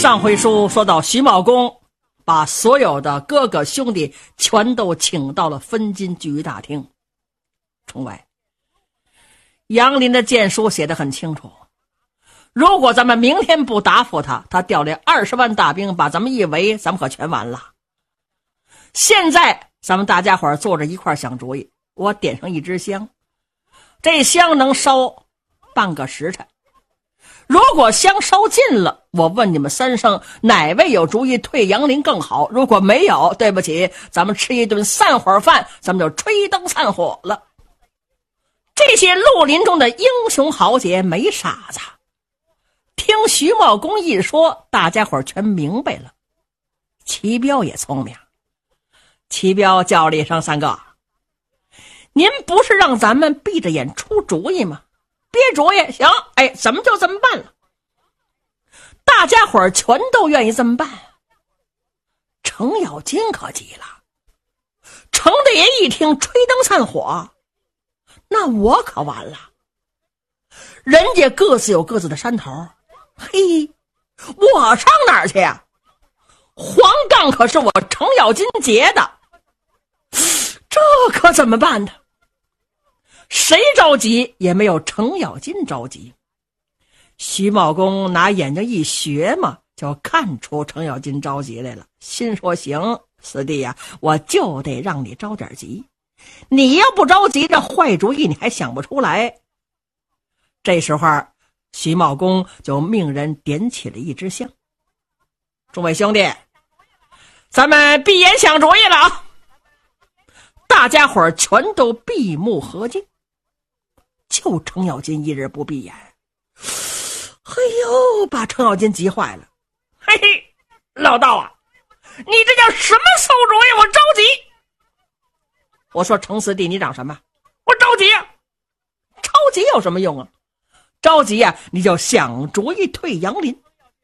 上回书说到徐茂公把所有的哥哥兄弟全都请到了分金局大厅。众位，杨林的谏书写得很清楚，如果咱们明天不答复他，他调来20万大兵把咱们一围，咱们可全完了。现在咱们大家伙坐着一块想主意，我点上一支香，这香能烧半个时辰。如果香烧尽了，我问你们3声，哪位有主意退杨林更好？如果没有，对不起，咱们吃一顿散伙饭，咱们就吹灯散伙了。这些绿林中的英雄豪杰没傻子，听徐茂公一说，大家伙全明白了。齐彪也聪明，齐彪叫了一声：“三哥，您不是让咱们闭着眼出主意吗？憋主意行，咱们就这么办了。”大家伙全都愿意这么办。程咬金可急了，程大爷一听吹灯散伙，那我可完了。人家各自有各自的山头，嘿，我上哪儿去呀？黄杠可是我程咬金结的，这可怎么办呢？谁着急也没有程咬金着急。徐茂公拿眼睛一学嘛，就看出程咬金着急来了，心说：行，四弟呀，我就得让你着点急。你要不着急，这坏主意你还想不出来。这时候徐茂公就命人点起了一支香。众位兄弟，咱们闭眼想主意了啊！大家伙全都闭目合睛，就程咬金一人不闭眼。嘿呦，把程咬金急坏了。嘿嘿，老道啊，你这叫什么馊主意？我着急。我说程四弟，你长什么？我着急啊。着急有什么用啊？着急啊，你就想主意退杨林。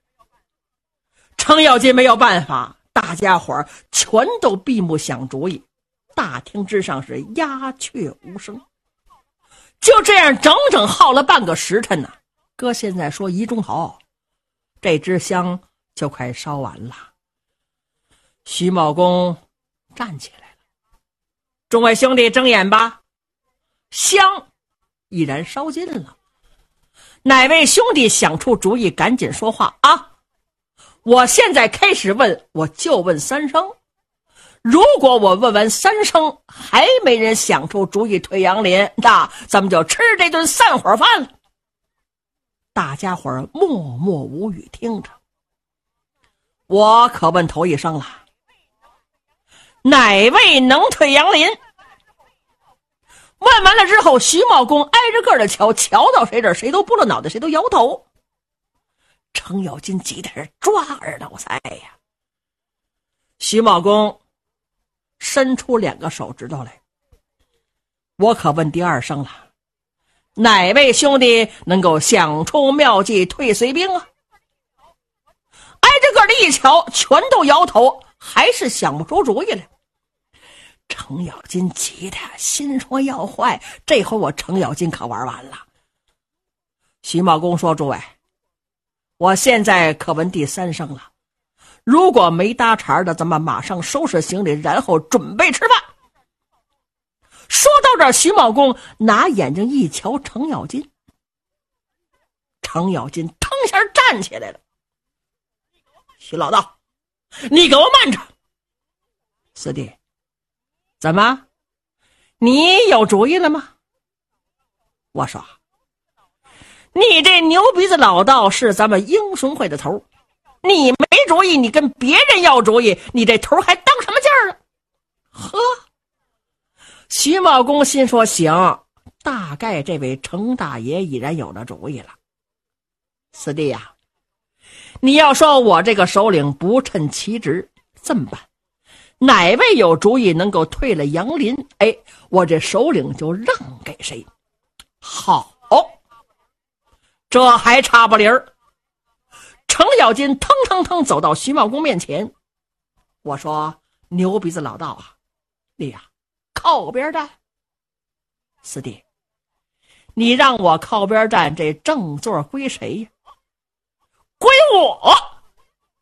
程咬金没有办法，大家伙全都闭目想主意。大厅之上是鸦雀无声。就这样整整耗了半个时辰呢。哥现在说1钟头，这支香就快烧完了。徐茂公站起来了，众位兄弟睁眼吧，香已然烧尽了。哪位兄弟想出主意赶紧说话啊！我现在开始问，我就问3声。如果我问完3声还没人想出主意退杨林，那咱们就吃这顿散伙饭了。大家伙默默无语听着。我可问头一声了，哪位能退杨林？问完了之后，徐茂公挨着个的瞧到谁这儿，谁都拨了脑袋，谁都摇头。程咬金急得是抓耳挠腮呀。徐茂公伸出2个手指头来。我可问第2声了，哪位兄弟能够想出妙计退隋兵啊？挨着个的一瞧，全都摇头，还是想不出主意来。程咬金急的心说要坏，这回我程咬金可玩完了。徐茂公说：诸位，我现在可问第3声了，如果没搭茬的，咱们马上收拾行李，然后准备吃饭。说到这儿，徐茂公拿眼睛一瞧程咬金，程咬金腾一下站起来了。徐老道，你给我慢着！四弟，怎么？你有主意了吗？我说，你这牛鼻子老道是咱们英雄会的头，你没主意，你跟别人要主意，你这头还当什么劲儿了？呵，徐茂公心说：行，大概这位程大爷已然有了主意了。四弟呀，你要说我这个首领不称其职，这么办，哪位有主意能够退了杨林，我这首领就让给谁。好，这还差不离儿。程咬金腾腾腾走到徐茂公面前，我说：牛鼻子老道啊，你呀靠边站。四弟，你让我靠边站，这正座归谁呀？归我。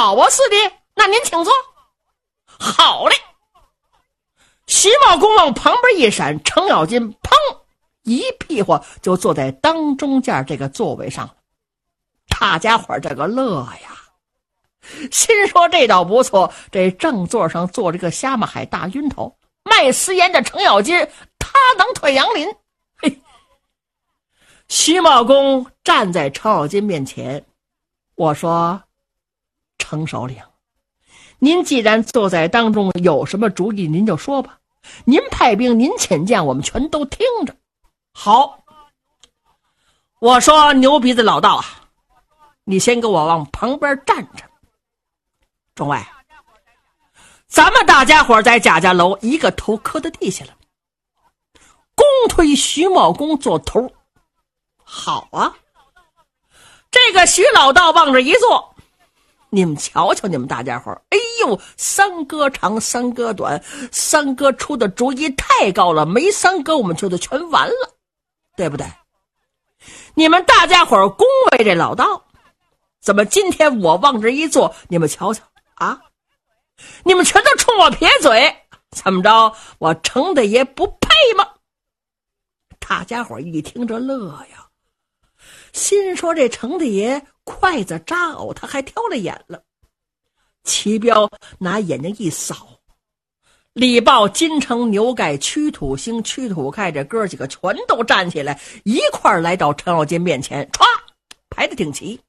好啊，四弟，那您请坐。好嘞。徐茂公往旁边一闪，程咬金砰一屁股就坐在当中间这个座位上了。大家伙这个乐呀，心说这倒不错，这正座上坐着个虾米海大晕头，卖私盐的程咬金，他能退杨林？嘿，徐茂公站在程咬金面前，我说：“程首领，您既然坐在当中，有什么主意您就说吧。您派兵，您遣将，我们全都听着。”好，我说牛鼻子老道啊，你先给我往旁边站着。众位，咱们大家伙在贾家楼一个头磕在地下了，公推徐茂公做头。好啊，这个徐老道往这一坐，你们瞧瞧你们大家伙，哎呦，三哥长三哥短，三哥出的主意太高了，没三哥我们就全完了，对不对？你们大家伙恭维这老道，怎么今天我往这一坐，你们瞧瞧啊，你们全都冲我撇嘴，怎么着，我程大爷不配吗？大家伙一听这乐呀，心说这程大爷筷子扎藕，他还挑了眼了。齐彪拿眼睛一扫，李豹、金城、牛盖、屈土星、屈土盖这哥几个全都站起来，一块来到程咬金面前，歘，排得挺齐。